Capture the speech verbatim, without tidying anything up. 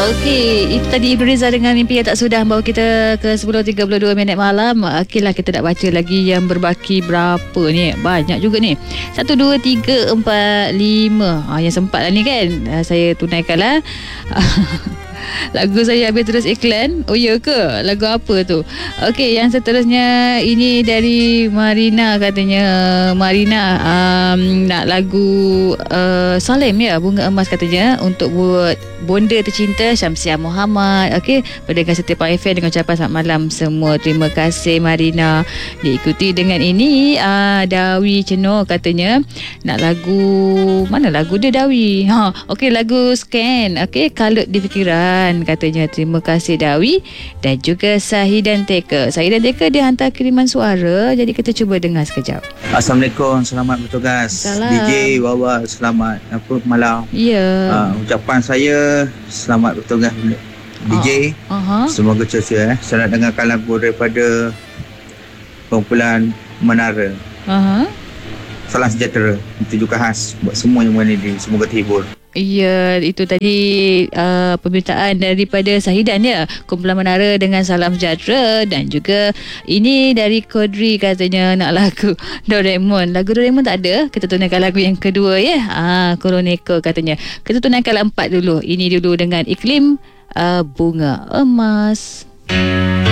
Okey, itu tadi Ibu Riza dengan Mimpi Yang Tak Sudah bawa kita ke sepuluh tiga puluh dua minit malam. Okeylah, kita nak baca lagi yang berbaki berapa ni. Banyak juga ni. satu, dua, tiga, empat, lima. Ah, yang sempat lah ni kan. Ah, saya tunaikan lah. Lagu saya habis terus iklan. Oh ya ke? Lagu apa tu? Okey, yang seterusnya ini dari Marina katanya. Marina um, nak lagu uh, Salim ya, Bunga Emas katanya, untuk buat bonda tercinta Syamsiah Muhammad. Okey, pendengar setia Pang F M dengan ucapan selamat malam semua. Terima kasih Marina. Diikuti dengan ini uh, Dawi Ceno katanya nak lagu, mana lagu dia Dawi? Ha, okey, lagu Scan. Okey, Kalut di Fikiran katanya. Terima kasih Dawi. Dan juga Sahidan Teka. Sahidan Teka dia hantar kiriman suara, jadi kita cuba dengar sekejap. Assalamualaikum, selamat bertugas. Salam. D J Wawa, selamat apa malam. Ya. Yeah. Uh, ucapan saya selamat bertugas D J. Oh. Uh-huh. Semoga cuaca eh. Saya nak dengarkan lagu daripada kumpulan Menara. Uh-huh. Salam sejahtera. Itu juga khas buat semua yang mengenai. Semoga terhibur. Ya, itu tadi uh, permintaan daripada Sahidan ya, kumpulan Menara dengan salam sejahtera. Dan juga ini dari Kodri katanya nak lagu Doraemon. Lagu Doraemon tak ada, kita tunaikan lagu yang kedua ya. Ah, Kuroneko katanya. Kita tunaikan empat dulu. Ini dulu dengan Iklim uh, Bunga Emas.